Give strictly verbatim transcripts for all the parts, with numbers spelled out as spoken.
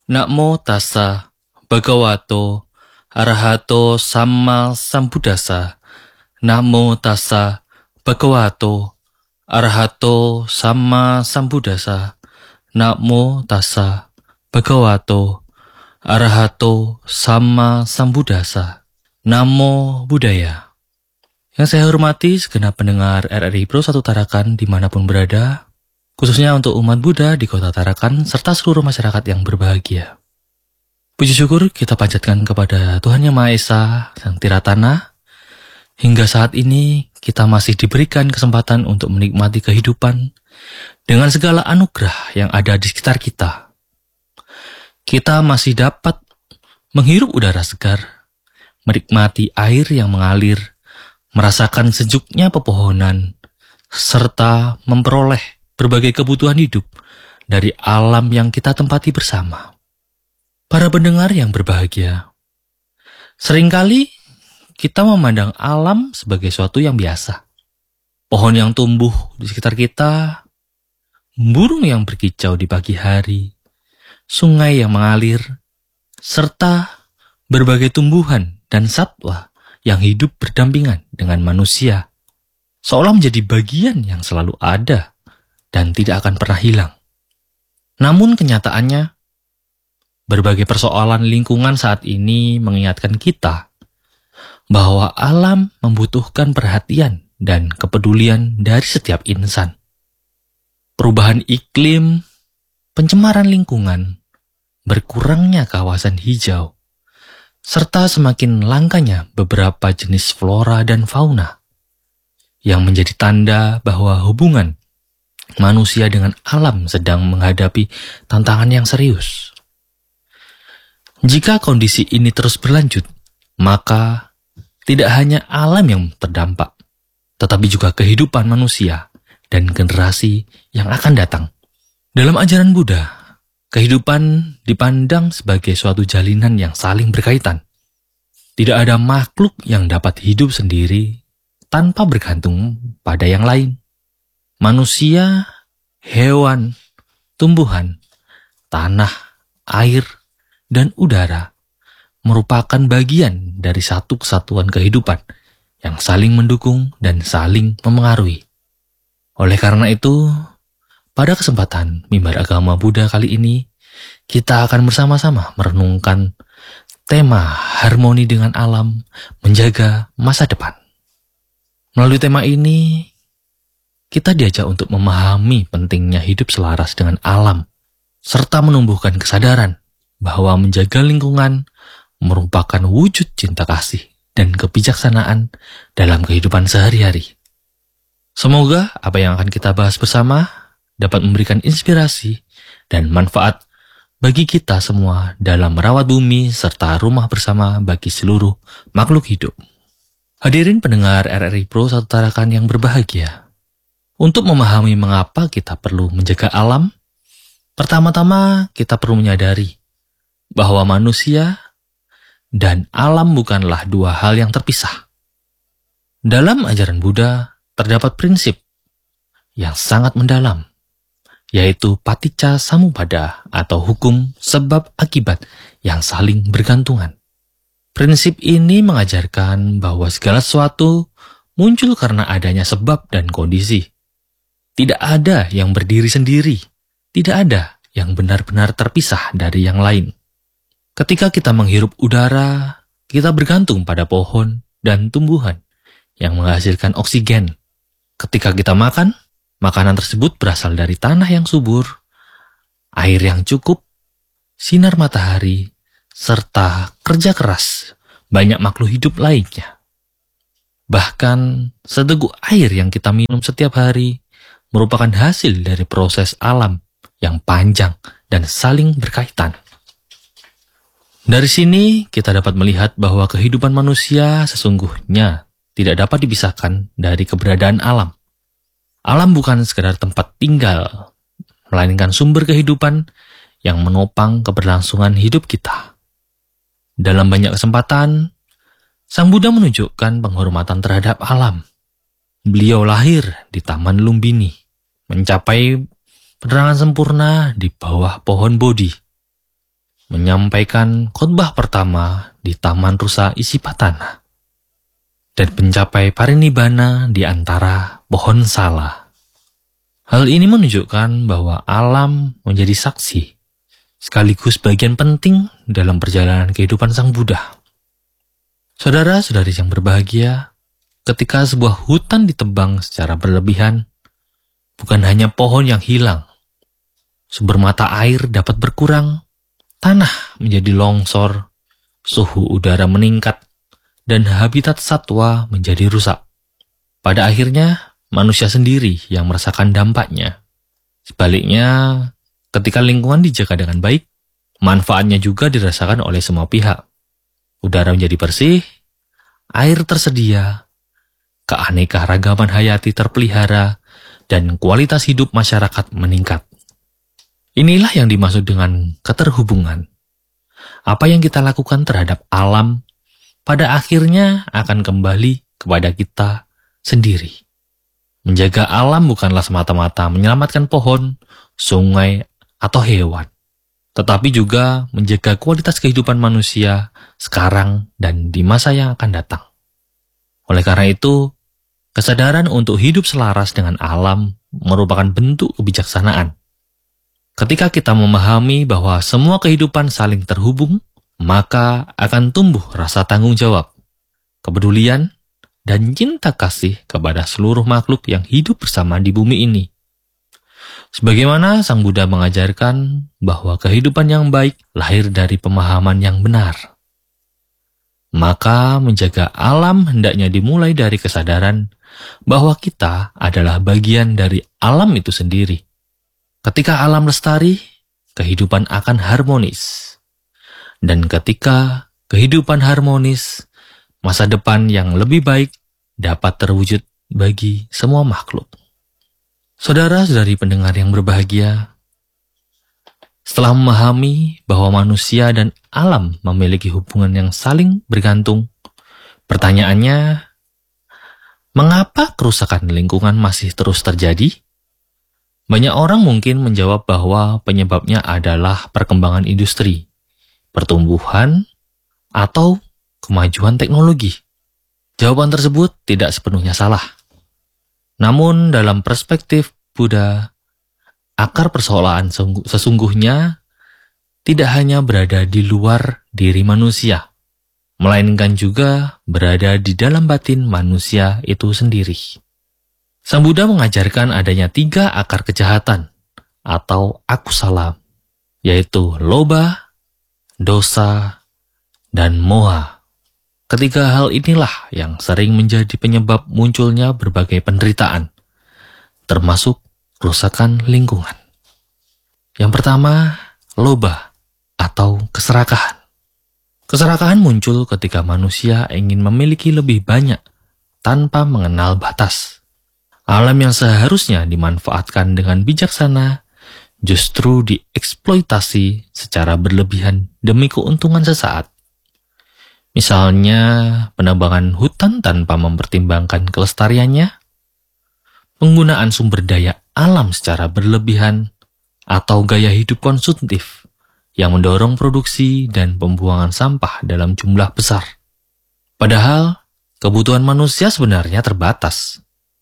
Namo tassa bhagavato arahato samma sambuddhassa. Namo tassa bhagavato arahato samma sambuddhassa. Namo tassa bhagavato arahato samma sambuddhassa. Namo Buddhaya. Yang saya hormati segenap pendengar R R I Pro satu Tarakan dimanapun berada, khususnya untuk umat Buddha di kota Tarakan serta seluruh masyarakat yang berbahagia. Puji syukur kita panjatkan kepada Tuhan Yang Maha Esa, Sang Tiratana. Hingga saat ini kita masih diberikan kesempatan untuk menikmati kehidupan dengan segala anugerah yang ada di sekitar kita. Kita masih dapat menghirup udara segar, menikmati air yang mengalir, merasakan sejuknya pepohonan, serta memperoleh berbagai kebutuhan hidup dari alam yang kita tempati bersama. Para pendengar yang berbahagia, seringkali kita memandang alam sebagai suatu yang biasa. Pohon yang tumbuh di sekitar kita, burung yang berkicau di pagi hari, sungai yang mengalir, serta berbagai tumbuhan dan satwa yang hidup berdampingan dengan manusia, seolah menjadi bagian yang selalu ada dan tidak akan pernah hilang. Namun kenyataannya, berbagai persoalan lingkungan saat ini mengingatkan kita bahwa alam membutuhkan perhatian dan kepedulian dari setiap insan. Perubahan iklim, pencemaran lingkungan, berkurangnya kawasan hijau, serta semakin langkanya beberapa jenis flora dan fauna yang menjadi tanda bahwa hubungan manusia dengan alam sedang menghadapi tantangan yang serius. Jika kondisi ini terus berlanjut, maka tidak hanya alam yang terdampak, tetapi juga kehidupan manusia dan generasi yang akan datang. Dalam ajaran Buddha, kehidupan dipandang sebagai suatu jalinan yang saling berkaitan. Tidak ada makhluk yang dapat hidup sendiri tanpa bergantung pada yang lain. Manusia, hewan, tumbuhan, tanah, air, dan udara merupakan bagian dari satu kesatuan kehidupan yang saling mendukung dan saling memengaruhi. Oleh karena itu, pada kesempatan Mimbar Agama Buddha kali ini, kita akan bersama-sama merenungkan tema harmoni dengan alam, menjaga masa depan. Melalui tema ini, kita diajak untuk memahami pentingnya hidup selaras dengan alam, serta menumbuhkan kesadaran bahwa menjaga lingkungan merupakan wujud cinta kasih dan kebijaksanaan dalam kehidupan sehari-hari. Semoga apa yang akan kita bahas bersama dapat memberikan inspirasi dan manfaat bagi kita semua dalam merawat bumi serta rumah bersama bagi seluruh makhluk hidup. Hadirin pendengar R R I Pro satu Tarakan yang berbahagia. Untuk memahami mengapa kita perlu menjaga alam, pertama-tama kita perlu menyadari bahwa manusia dan alam bukanlah dua hal yang terpisah. Dalam ajaran Buddha terdapat prinsip yang sangat mendalam, yaitu paticca samuppada atau hukum sebab akibat yang saling bergantungan. Prinsip ini mengajarkan bahwa segala sesuatu muncul karena adanya sebab dan kondisi. Tidak ada yang berdiri sendiri, tidak ada yang benar-benar terpisah dari yang lain. Ketika kita menghirup udara, kita bergantung pada pohon dan tumbuhan yang menghasilkan oksigen. Ketika kita makan, makanan tersebut berasal dari tanah yang subur, air yang cukup, sinar matahari, serta kerja keras banyak makhluk hidup lainnya. Bahkan, seteguk air yang kita minum setiap hari merupakan hasil dari proses alam yang panjang dan saling berkaitan. Dari sini, kita dapat melihat bahwa kehidupan manusia sesungguhnya tidak dapat dipisahkan dari keberadaan alam. Alam bukan sekedar tempat tinggal, melainkan sumber kehidupan yang menopang keberlangsungan hidup kita. Dalam banyak kesempatan, Sang Buddha menunjukkan penghormatan terhadap alam. Beliau lahir di Taman Lumbini, mencapai penerangan sempurna di bawah pohon Bodhi. menyampaikan khotbah pertama di Taman Rusa Isipatana dan mencapai parinibbana di antara pohon sala. Hal ini menunjukkan bahwa alam menjadi saksi, sekaligus bagian penting dalam perjalanan kehidupan Sang Buddha. Saudara-saudari yang berbahagia, ketika sebuah hutan ditebang secara berlebihan, bukan hanya pohon yang hilang, sumber mata air dapat berkurang, tanah menjadi longsor, suhu udara meningkat, dan habitat satwa menjadi rusak. Pada akhirnya, manusia sendiri yang merasakan dampaknya. Sebaliknya, ketika lingkungan dijaga dengan baik, manfaatnya juga dirasakan oleh semua pihak. Udara menjadi bersih, air tersedia, keanekaragaman hayati terpelihara, dan kualitas hidup masyarakat meningkat. Inilah yang dimaksud dengan keterhubungan. Apa yang kita lakukan terhadap alam pada akhirnya akan kembali kepada kita sendiri. Menjaga alam bukanlah semata-mata menyelamatkan pohon, sungai, atau hewan, tetapi juga menjaga kualitas kehidupan manusia sekarang dan di masa yang akan datang. Oleh karena itu, kesadaran untuk hidup selaras dengan alam merupakan bentuk kebijaksanaan. Ketika kita memahami bahwa semua kehidupan saling terhubung, maka akan tumbuh rasa tanggung jawab, kepedulian, dan cinta kasih kepada seluruh makhluk yang hidup bersama di bumi ini. Sebagaimana Sang Buddha mengajarkan bahwa kehidupan yang baik lahir dari pemahaman yang benar. Maka menjaga alam hendaknya dimulai dari kesadaran bahwa kita adalah bagian dari alam itu sendiri. Ketika alam lestari, kehidupan akan harmonis. Dan ketika kehidupan harmonis, masa depan yang lebih baik dapat terwujud bagi semua makhluk. Saudara-saudari pendengar yang berbahagia, setelah memahami bahwa manusia dan alam memiliki hubungan yang saling bergantung, pertanyaannya, mengapa kerusakan lingkungan masih terus terjadi? Banyak orang mungkin menjawab bahwa penyebabnya adalah perkembangan industri, pertumbuhan, atau kemajuan teknologi. Jawaban tersebut tidak sepenuhnya salah. Namun dalam perspektif Buddha, akar persoalan sesungguhnya tidak hanya berada di luar diri manusia, melainkan juga berada di dalam batin manusia itu sendiri. Sang Buddha mengajarkan adanya tiga akar kejahatan atau akusala, yaitu loba, dosa, dan moha. Ketiga hal inilah yang sering menjadi penyebab munculnya berbagai penderitaan, termasuk kerusakan lingkungan. Yang pertama, loba atau keserakahan. Keserakahan muncul ketika manusia ingin memiliki lebih banyak tanpa mengenal batas. Alam yang seharusnya dimanfaatkan dengan bijaksana justru dieksploitasi secara berlebihan demi keuntungan sesaat. Misalnya, penebangan hutan tanpa mempertimbangkan kelestariannya, penggunaan sumber daya alam secara berlebihan, atau gaya hidup konsumtif yang mendorong produksi dan pembuangan sampah dalam jumlah besar. Padahal, kebutuhan manusia sebenarnya terbatas.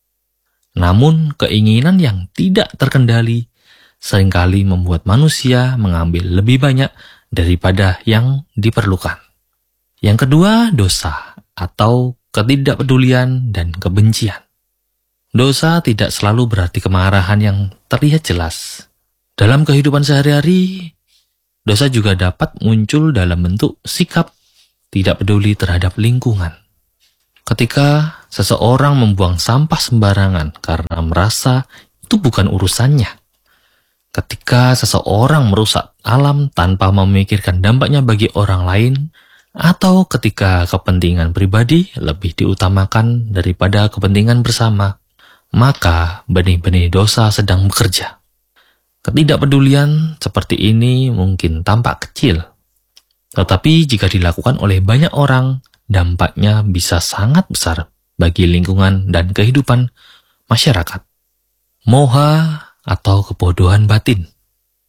Namun, keinginan yang tidak terkendali seringkali membuat manusia mengambil lebih banyak daripada yang diperlukan. Yang kedua, dosa atau ketidakpedulian dan kebencian. Dosa tidak selalu berarti kemarahan yang terlihat jelas. Dalam kehidupan sehari-hari, dosa juga dapat muncul dalam bentuk sikap tidak peduli terhadap lingkungan. Ketika seseorang membuang sampah sembarangan karena merasa itu bukan urusannya. Ketika seseorang merusak alam tanpa memikirkan dampaknya bagi orang lain, atau ketika kepentingan pribadi lebih diutamakan daripada kepentingan bersama, maka benih-benih dosa sedang bekerja. Ketidakpedulian seperti ini mungkin tampak kecil, tetapi jika dilakukan oleh banyak orang, dampaknya bisa sangat besar bagi lingkungan dan kehidupan masyarakat. Moha atau kebodohan batin.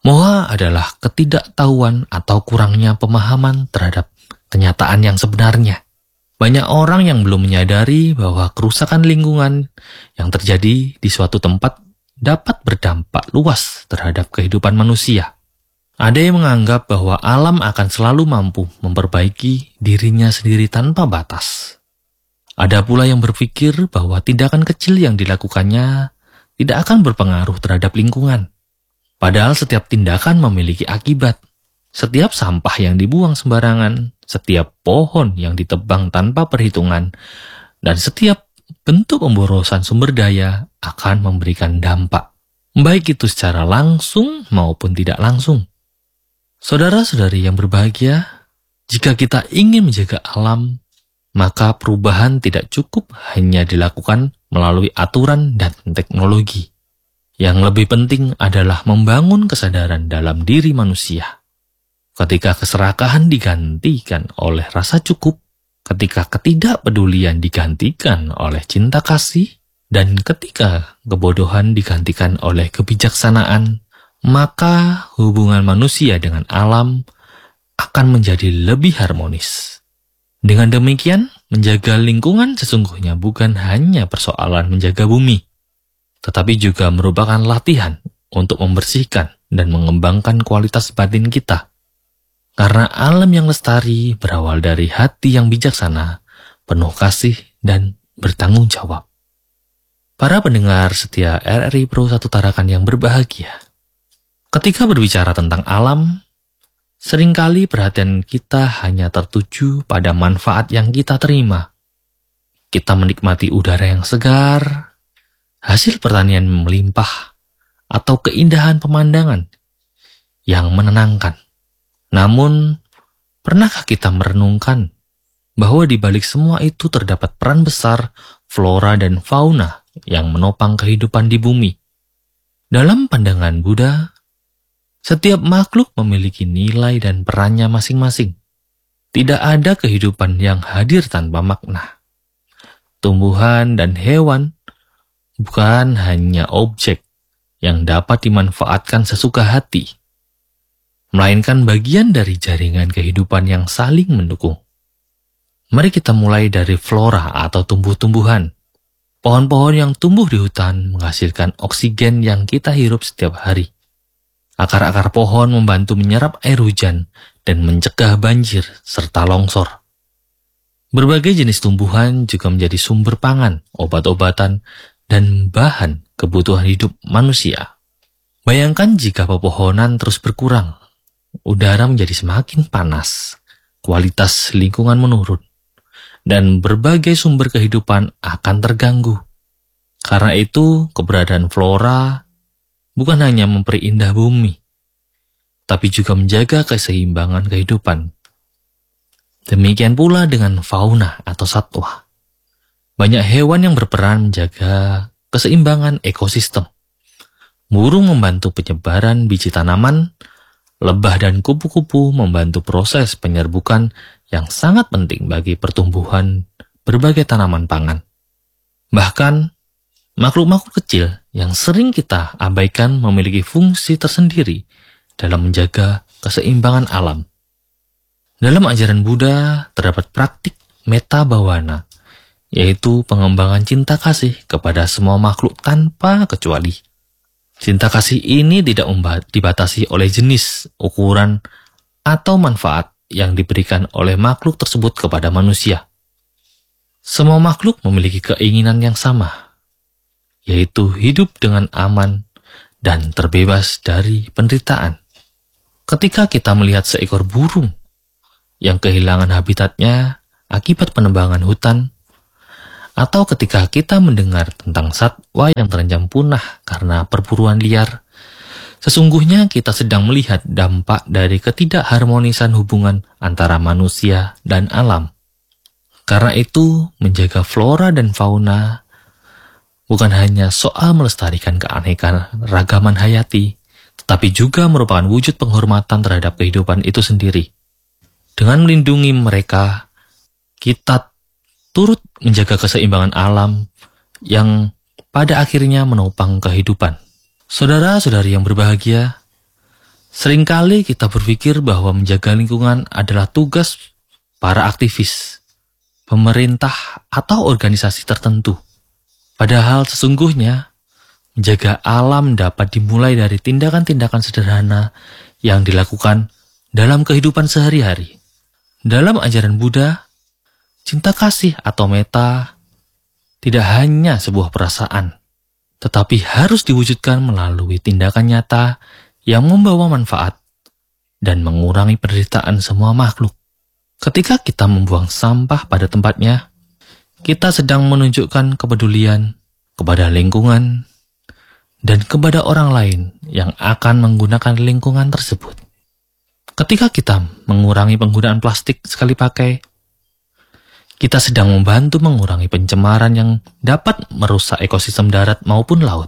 Moha adalah ketidaktahuan atau kurangnya pemahaman terhadap kenyataan yang sebenarnya. Banyak orang yang belum menyadari bahwa kerusakan lingkungan yang terjadi di suatu tempat dapat berdampak luas terhadap kehidupan manusia. Ada yang menganggap bahwa alam akan selalu mampu memperbaiki dirinya sendiri tanpa batas. Ada pula yang berpikir bahwa tindakan kecil yang dilakukannya tidak akan berpengaruh terhadap lingkungan. Padahal setiap tindakan memiliki akibat. Setiap sampah yang dibuang sembarangan, setiap pohon yang ditebang tanpa perhitungan, dan setiap bentuk pemborosan sumber daya akan memberikan dampak, baik itu secara langsung maupun tidak langsung. Saudara-saudari yang berbahagia, jika kita ingin menjaga alam, maka perubahan tidak cukup hanya dilakukan melalui aturan dan teknologi. Yang lebih penting adalah membangun kesadaran dalam diri manusia. Ketika keserakahan digantikan oleh rasa cukup, ketika ketidakpedulian digantikan oleh cinta kasih, dan ketika kebodohan digantikan oleh kebijaksanaan, maka hubungan manusia dengan alam akan menjadi lebih harmonis. Dengan demikian, menjaga lingkungan sesungguhnya bukan hanya persoalan menjaga bumi, tetapi juga merupakan latihan untuk membersihkan dan mengembangkan kualitas batin kita. Karena alam yang lestari berawal dari hati yang bijaksana, penuh kasih, dan bertanggung jawab. Para pendengar setia R R I Pro Satu Tarakan yang berbahagia, ketika berbicara tentang alam, seringkali perhatian kita hanya tertuju pada manfaat yang kita terima. Kita menikmati udara yang segar, hasil pertanian melimpah, atau keindahan pemandangan yang menenangkan. Namun, pernahkah kita merenungkan bahwa di balik semua itu terdapat peran besar flora dan fauna yang menopang kehidupan di bumi? Dalam pandangan Buddha, setiap makhluk memiliki nilai dan perannya masing-masing. Tidak ada kehidupan yang hadir tanpa makna. Tumbuhan dan hewan bukan hanya objek yang dapat dimanfaatkan sesuka hati, melainkan bagian dari jaringan kehidupan yang saling mendukung. Mari kita mulai dari flora atau tumbuh-tumbuhan. Pohon-pohon yang tumbuh di hutan menghasilkan oksigen yang kita hirup setiap hari. Akar-akar pohon membantu menyerap air hujan dan mencegah banjir serta longsor. Berbagai jenis tumbuhan juga menjadi sumber pangan, obat-obatan, dan bahan kebutuhan hidup manusia. Bayangkan jika pepohonan terus berkurang, udara menjadi semakin panas, kualitas lingkungan menurun, dan berbagai sumber kehidupan akan terganggu. Karena itu, keberadaan flora bukan hanya memperindah bumi, tapi juga menjaga keseimbangan kehidupan. Demikian pula dengan fauna atau satwa. Banyak hewan yang berperan menjaga keseimbangan ekosistem. Burung membantu penyebaran biji tanaman, lebah dan kupu-kupu membantu proses penyerbukan yang sangat penting bagi pertumbuhan berbagai tanaman pangan. Bahkan, makhluk-makhluk kecil yang sering kita abaikan memiliki fungsi tersendiri dalam menjaga keseimbangan alam. Dalam ajaran Buddha terdapat praktik metta bhavana, yaitu pengembangan cinta kasih kepada semua makhluk tanpa kecuali. Cinta kasih ini tidak dibatasi oleh jenis, ukuran, atau manfaat yang diberikan oleh makhluk tersebut kepada manusia. Semua makhluk memiliki keinginan yang sama, yaitu hidup dengan aman dan terbebas dari penderitaan. Ketika kita melihat seekor burung yang kehilangan habitatnya akibat penebangan hutan, atau ketika kita mendengar tentang satwa yang terancam punah karena perburuan liar, sesungguhnya kita sedang melihat dampak dari ketidakharmonisan hubungan antara manusia dan alam. Karena itu, menjaga flora dan fauna bukan hanya soal melestarikan keanekaragaman hayati, tetapi juga merupakan wujud penghormatan terhadap kehidupan itu sendiri. Dengan melindungi mereka, kita turut menjaga keseimbangan alam yang pada akhirnya menopang kehidupan. Saudara-saudari yang berbahagia, Seringkali kita berpikir bahwa menjaga lingkungan adalah tugas para aktivis, pemerintah, atau organisasi tertentu. Padahal sesungguhnya, menjaga alam dapat dimulai dari tindakan-tindakan sederhana yang dilakukan dalam kehidupan sehari-hari. Dalam ajaran Buddha, cinta kasih atau metta tidak hanya sebuah perasaan, tetapi harus diwujudkan melalui tindakan nyata yang membawa manfaat dan mengurangi penderitaan semua makhluk. Ketika kita membuang sampah pada tempatnya, kita sedang menunjukkan kepedulian kepada lingkungan dan kepada orang lain yang akan menggunakan lingkungan tersebut. Ketika kita mengurangi penggunaan plastik sekali pakai, kita sedang membantu mengurangi pencemaran yang dapat merusak ekosistem darat maupun laut.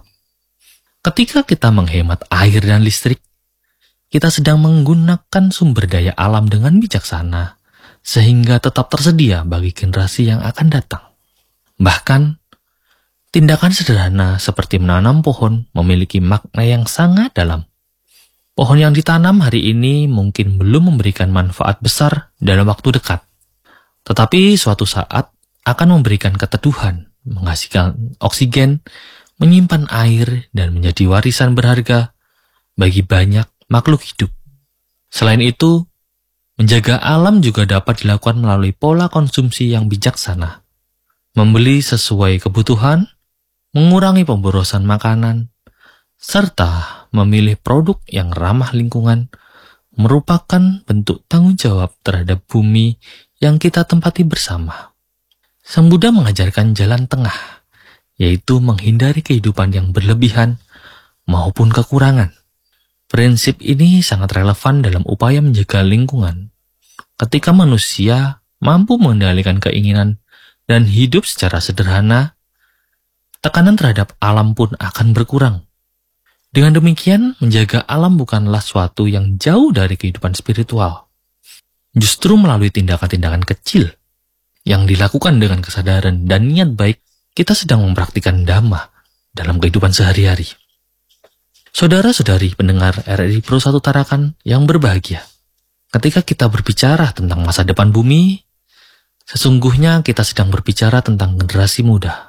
Ketika kita menghemat air dan listrik, kita sedang menggunakan sumber daya alam dengan bijaksana, sehingga tetap tersedia bagi generasi yang akan datang. Bahkan, tindakan sederhana seperti menanam pohon memiliki makna yang sangat dalam. Pohon yang ditanam hari ini mungkin belum memberikan manfaat besar dalam waktu dekat, tetapi suatu saat akan memberikan keteduhan, menghasilkan oksigen, menyimpan air, dan menjadi warisan berharga bagi banyak makhluk hidup. Selain itu, menjaga alam juga dapat dilakukan melalui pola konsumsi yang bijaksana. Membeli sesuai kebutuhan, mengurangi pemborosan makanan, serta memilih produk yang ramah lingkungan merupakan bentuk tanggung jawab terhadap bumi yang kita tempati bersama. Sang Buddha mengajarkan jalan tengah, yaitu menghindari kehidupan yang berlebihan maupun kekurangan. Prinsip ini sangat relevan dalam upaya menjaga lingkungan. Ketika manusia mampu mengendalikan keinginan dan hidup secara sederhana, tekanan terhadap alam pun akan berkurang. Dengan demikian, menjaga alam bukanlah suatu yang jauh dari kehidupan spiritual. Justru melalui tindakan-tindakan kecil yang dilakukan dengan kesadaran dan niat baik, kita sedang mempraktikkan Dhamma dalam kehidupan sehari-hari. Saudara-saudari pendengar R R I Pro satu Tarakan yang berbahagia, ketika kita berbicara tentang masa depan bumi, sesungguhnya kita sedang berbicara tentang generasi muda.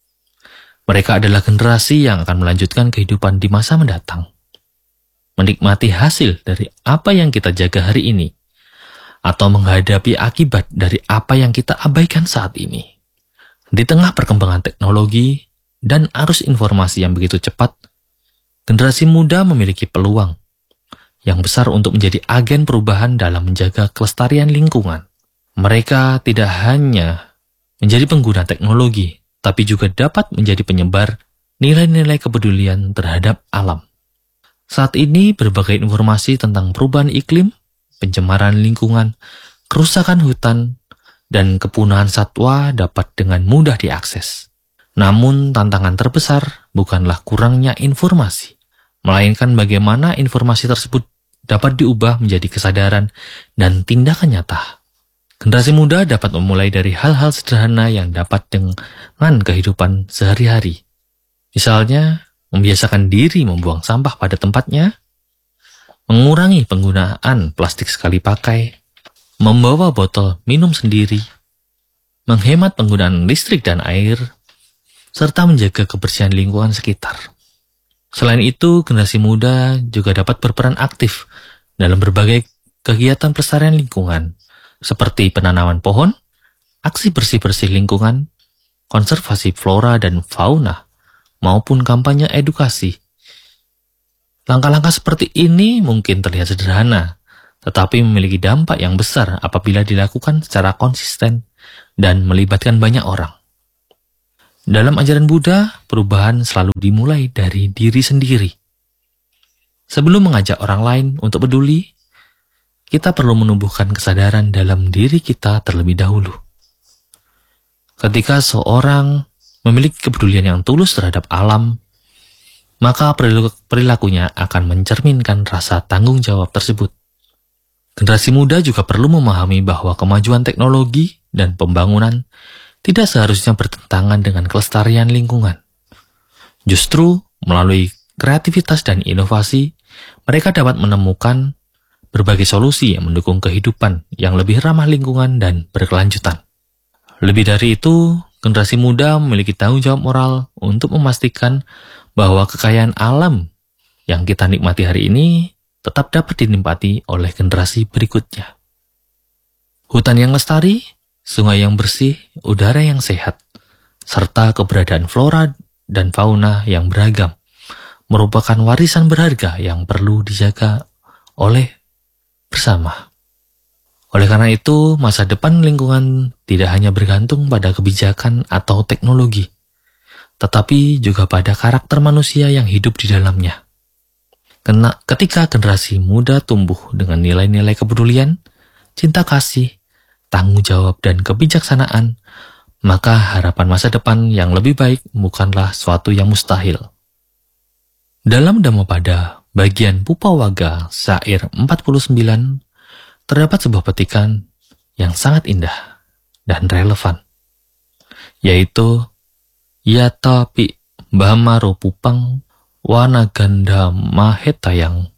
Mereka adalah generasi yang akan melanjutkan kehidupan di masa mendatang, menikmati hasil dari apa yang kita jaga hari ini, atau menghadapi akibat dari apa yang kita abaikan saat ini. Di tengah perkembangan teknologi dan arus informasi yang begitu cepat, generasi muda memiliki peluang yang besar untuk menjadi agen perubahan dalam menjaga kelestarian lingkungan. Mereka tidak hanya menjadi pengguna teknologi, tapi juga dapat menjadi penyebar nilai-nilai kepedulian terhadap alam. Saat ini, berbagai informasi tentang perubahan iklim, pencemaran lingkungan, kerusakan hutan, dan kepunahan satwa dapat dengan mudah diakses. Namun, tantangan terbesar bukanlah kurangnya informasi, melainkan bagaimana informasi tersebut dapat diubah menjadi kesadaran dan tindakan nyata. Generasi muda dapat memulai dari hal-hal sederhana yang dapat dengan kehidupan sehari-hari. Misalnya, membiasakan diri membuang sampah pada tempatnya, mengurangi penggunaan plastik sekali pakai, membawa botol minum sendiri, menghemat penggunaan listrik dan air, serta menjaga kebersihan lingkungan sekitar. Selain itu, generasi muda juga dapat berperan aktif dalam berbagai kegiatan pelestarian lingkungan, seperti penanaman pohon, aksi bersih-bersih lingkungan, konservasi flora dan fauna, maupun kampanye edukasi. Langkah-langkah seperti ini mungkin terlihat sederhana, tetapi memiliki dampak yang besar apabila dilakukan secara konsisten dan melibatkan banyak orang. Dalam ajaran Buddha, perubahan selalu dimulai dari diri sendiri. Sebelum mengajak orang lain untuk peduli, kita perlu menumbuhkan kesadaran dalam diri kita terlebih dahulu. Ketika seorang memiliki kepedulian yang tulus terhadap alam, maka perilakunya akan mencerminkan rasa tanggung jawab tersebut. Generasi muda juga perlu memahami bahwa kemajuan teknologi dan pembangunan tidak seharusnya bertentangan dengan kelestarian lingkungan. Justru, melalui kreativitas dan inovasi, mereka dapat menemukan berbagai solusi yang mendukung kehidupan yang lebih ramah lingkungan dan berkelanjutan. Lebih dari itu, generasi muda memiliki tanggung jawab moral untuk memastikan bahwa kekayaan alam yang kita nikmati hari ini tetap dapat dinikmati oleh generasi berikutnya. Hutan yang lestari, sungai yang bersih, udara yang sehat, serta keberadaan flora dan fauna yang beragam merupakan warisan berharga yang perlu dijaga oleh bersama. Oleh karena itu, masa depan lingkungan tidak hanya bergantung pada kebijakan atau teknologi, tetapi juga pada karakter manusia yang hidup di dalamnya. Kena, ketika generasi muda tumbuh dengan nilai-nilai kepedulian, cinta kasih, tanggung jawab, dan kebijaksanaan, maka harapan masa depan yang lebih baik bukanlah suatu yang mustahil. Dalam Dhammapada, bagian Pupawaga, syair empat puluh sembilan, terdapat sebuah petikan yang sangat indah dan relevan, yaitu Yatapi Bhamaro Pupang Wanaganda Mahetayang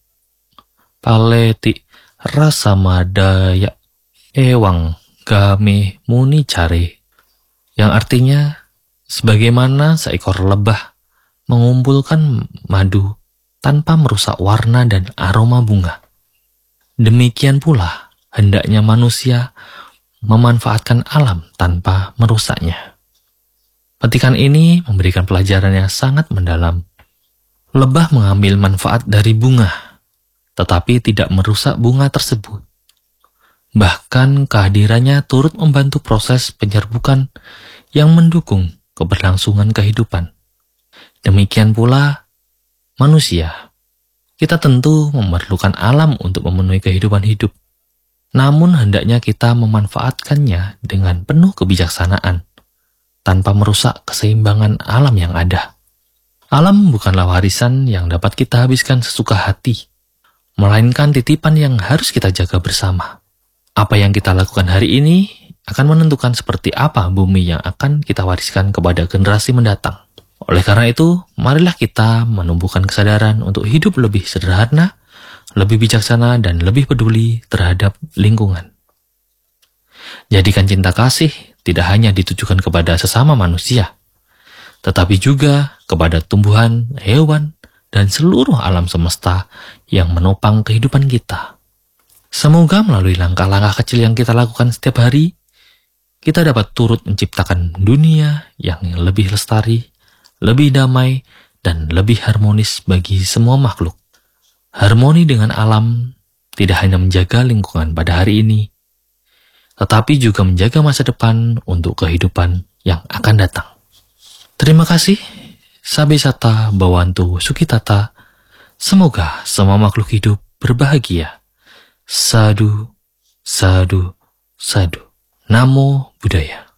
Paleti Rasamadaya Ewang Game Muni Care, yang artinya, sebagaimana seekor lebah mengumpulkan madu tanpa merusak warna dan aroma bunga, demikian pula hendaknya manusia memanfaatkan alam tanpa merusaknya. Petikan ini memberikan pelajaran yang sangat mendalam. Lebah mengambil manfaat dari bunga, tetapi tidak merusak bunga tersebut. Bahkan kehadirannya turut membantu proses penyerbukan yang mendukung keberlangsungan kehidupan. Demikian pula manusia. Kita tentu memerlukan alam untuk memenuhi kehidupan hidup. Namun hendaknya kita memanfaatkannya dengan penuh kebijaksanaan, tanpa merusak keseimbangan alam yang ada. Alam bukanlah warisan yang dapat kita habiskan sesuka hati, melainkan titipan yang harus kita jaga bersama. Apa yang kita lakukan hari ini akan menentukan seperti apa bumi yang akan kita wariskan kepada generasi mendatang. Oleh karena itu, marilah kita menumbuhkan kesadaran untuk hidup lebih sederhana, lebih bijaksana, dan lebih peduli terhadap lingkungan. Jadikan cinta kasih tidak hanya ditujukan kepada sesama manusia, tetapi juga kepada tumbuhan, hewan, dan seluruh alam semesta yang menopang kehidupan kita. Semoga melalui langkah-langkah kecil yang kita lakukan setiap hari, kita dapat turut menciptakan dunia yang lebih lestari, lebih damai, dan lebih harmonis bagi semua makhluk. Harmoni dengan alam tidak hanya menjaga lingkungan pada hari ini, tetapi juga menjaga masa depan untuk kehidupan yang akan datang. Terima kasih, Sabe Sata Bawantu Sukitata. Semoga semua makhluk hidup berbahagia. Sadu, sadu, sadu. Namo Buddhaya.